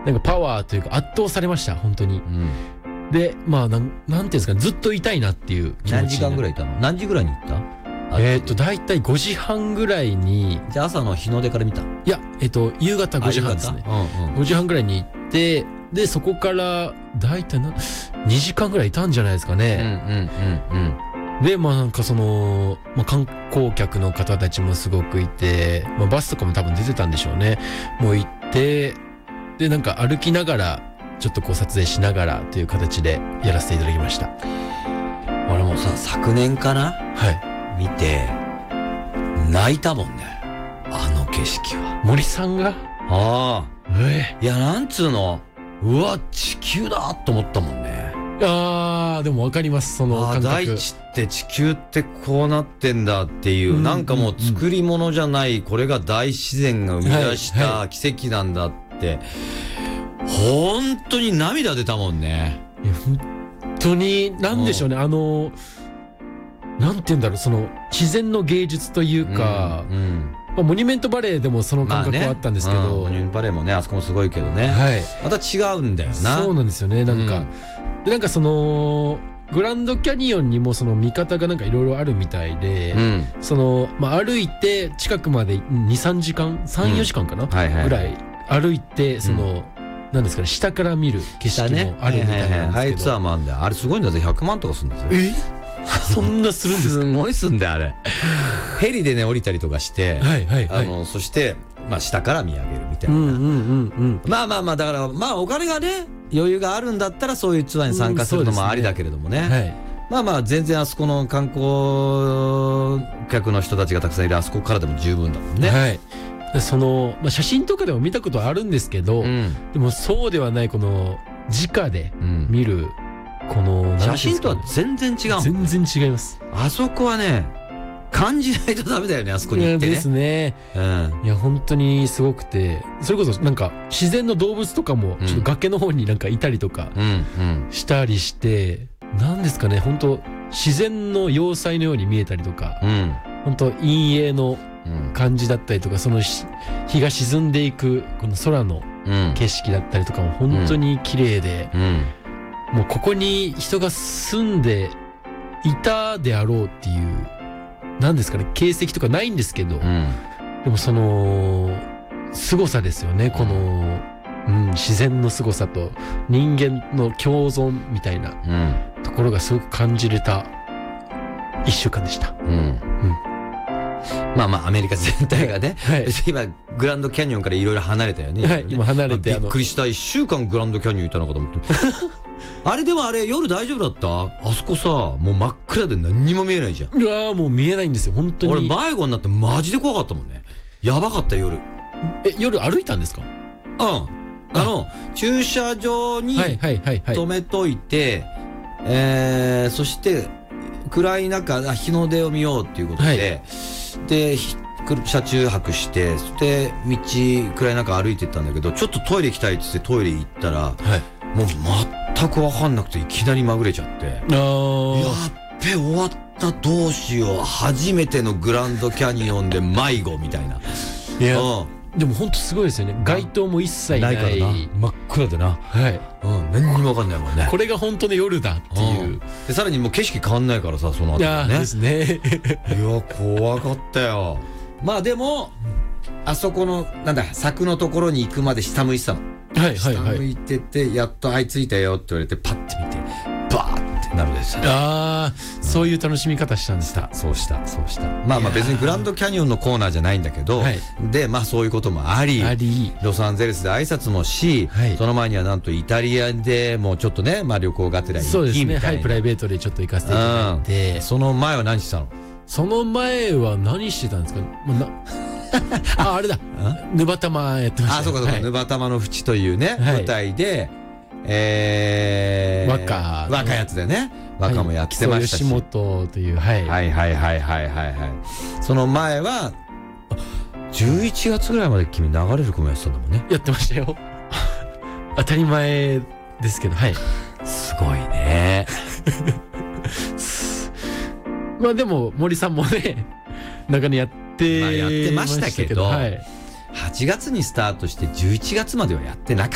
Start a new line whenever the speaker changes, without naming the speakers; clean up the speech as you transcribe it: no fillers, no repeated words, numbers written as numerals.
なんかパワーというか圧倒されました本当に。でまあなんていうんですかね、ずっといたいなっていう気持ち。
何時間ぐらいいたの？何時ぐらいに行った？
だいたい5時半ぐらいに。
じゃあ朝の日の出から見た？
いや夕方5時半ですね。5時半ぐらいに行って、でそこからだいたい2時間ぐらいいたんじゃないですかね。でまあなんか観光客の方たちもすごくいて、バスとかも多分出てたんでしょうね。もう行って、でなんか歩きながらちょっとこう撮影しながらという形でやらせていただきました。
俺もさ、昨年かな、見て泣いたもんね、あの景色は。
森さんが
いや、なんつうの、うわ地球だと思ったもんね。
でも分かります、その感覚。
大地って地球ってこうなってんだっていう、なんかもう作り物じゃない、これが大自然が生み出した奇跡なんだって、本当に涙出たもんね。
いや本当になんでしょうね、なんて言うんだろう、その自然の芸術というか、モニュメントバレーでもその感覚はあったんですけど、
モニュメントバレーもね、あそこもすごいけどね、また違うんだよな。
そうなんですよね。なんか、なんかそのグランドキャニオンにもその見方がなんかいろいろあるみたいで、歩いて近くまで 2,3 時間3,4 時間かな、ぐらい歩いて、なんですかね、下から見る景色もあるみたいなんですけど、
ハイツアーもあるんだよ。あれすごいんだぜ、100万とかするんですよ。
そんなするんですか？
すごいすんだよあれ。ヘリでね降りたりとかして、そして下から見上げるみたいな。まあだからお金がね余裕があるんだったらそういうツアーに参加するのもありだけれどもね。全然あそこの観光客の人たちがたくさんいるあそこからでも十分だもんね。
写真とかでも見たことあるんですけど、でもそうではない、この直で見るこの
写真とは全然違う。
全然違います。
あそこはね感じないとダメだよね、あそこに行ってね。
ですね。いや本当にすごくて、それこそなんか自然の動物とかもちょっと崖の方になんかいたりとかしたりして、なんですかね、本当自然の要塞のように見えたりとか、本当陰影の感じだったりとか、その日が沈んでいくこの空の景色だったりとかも本当に綺麗で、もうここに人が住んでいたであろうっていう、なんですかね、形跡とかないんですけど、でもその凄さですよね、この、自然の凄さと人間の共存みたいなところがすごく感じれた1週間でした。
アメリカ全体がね、今グランドキャニオンからいろいろ離れたよね。
今離れて、
びっくりした。1週間グランドキャニオンいたのかと思って。あれでも夜大丈夫だった？あそこさ、もう真っ暗で何にも見えないじゃん。
いやもう見えないんですよ本当に。
俺迷子になってマジで怖かったもんね。やばかった夜。
夜歩いたんですか？
駐車場に止めといて、そして暗い中日の出を見ようっていうことで、で車中泊して、そして暗い中歩いてったんだけど、ちょっとトイレ行きたいって言ってトイレ行ったら、もう全く分かんなくていきなりまぐれちゃって、やっべ終わった、どうしよう、初めてのグランドキャニオンで迷子みたいな。
いやでも本当すごいですよね。街灯も一切ない
からな、真っ暗でな、何にも分かんないもんね。
これが本当の夜だっていう。
でさらにもう景色変わんないからさ、その後ね。
ですね。
いや怖かったよ。でもあそこの柵のところに行くまで下向いてたの。下向いてて、やっと着いたよって言われてパッて見てバーってなるでしょ。
そういう楽しみ方したんですか？
そうした。別にグランドキャニオンのコーナーじゃないんだけど、でそういうこともあり、ロサンゼルスで挨拶もし、その前にはなんとイタリアでもうちょっとね、旅行がてら行きみたいな。
プライベートでちょっと行かせていただいて。
その前は何してたの？
その前は何してたんですか？あれだ、ヌバタマやってました。
そうか、ヌバタマの淵というね、舞台で若やつでね、若もやってましたし、
吉本という、
その前は11月ぐらいまで君流れる子もやってたんだもんね。
やってましたよ。当たり前ですけど、
すごいね。
でも森さんもね、中にやって
ましたけど、8月にスタートして11月まではやってなか